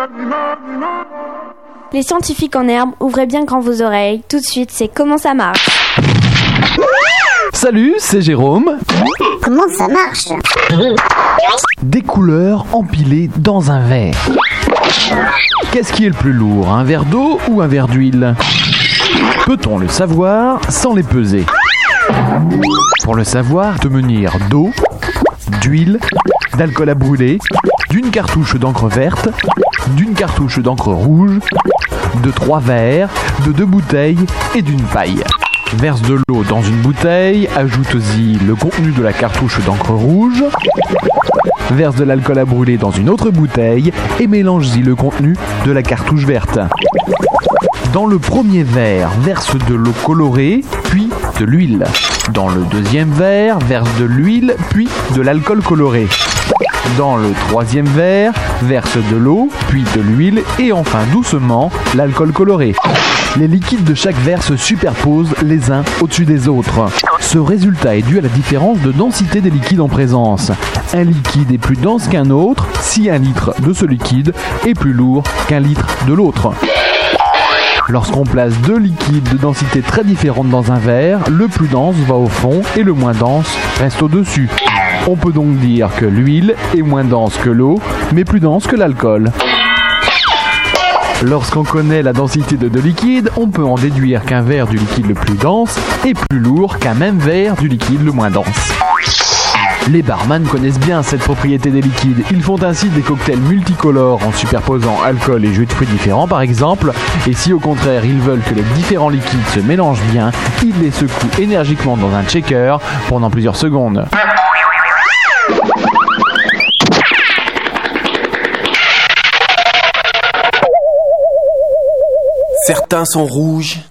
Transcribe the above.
Les scientifiques en herbe, ouvrez bien grand vos oreilles. Tout de suite, c'est Comment ça marche. Salut, c'est Jérôme. Comment ça marche? Des couleurs empilées dans un verre. Qu'est-ce qui est le plus lourd, un verre d'eau ou un verre d'huile? Peut-on le savoir sans les peser? Pour le savoir, te munir d'eau, d'huile, d'alcool à brûler, d'une cartouche d'encre verte, d'une cartouche d'encre rouge, de 3 verres, de 2 bouteilles et d'une paille. Verse de l'eau dans une bouteille, ajoute-y le contenu de la cartouche d'encre rouge, verse de l'alcool à brûler dans une autre bouteille et mélange-y le contenu de la cartouche verte. Dans le premier verre, verse de l'eau colorée, puis de l'huile. Dans le deuxième verre, verse de l'huile, puis de l'alcool coloré. Dans le troisième verre, verse de l'eau, puis de l'huile et enfin doucement l'alcool coloré. Les liquides de chaque verre se superposent les uns au-dessus des autres. Ce résultat est dû à la différence de densité des liquides en présence. Un liquide est plus dense qu'un autre si 1 litre de ce liquide est plus lourd qu'1 litre de l'autre. Lorsqu'on place 2 liquides de densité très différente dans un verre, le plus dense va au fond et le moins dense reste au-dessus. On peut donc dire que l'huile est moins dense que l'eau, mais plus dense que l'alcool. Lorsqu'on connaît la densité de 2 liquides, on peut en déduire qu'un verre du liquide le plus dense est plus lourd qu'un même verre du liquide le moins dense. Les barman connaissent bien cette propriété des liquides. Ils font ainsi des cocktails multicolores en superposant alcool et jus de fruits différents par exemple. Et si au contraire ils veulent que les différents liquides se mélangent bien, ils les secouent énergiquement dans un shaker pendant plusieurs secondes. Certains sont rouges,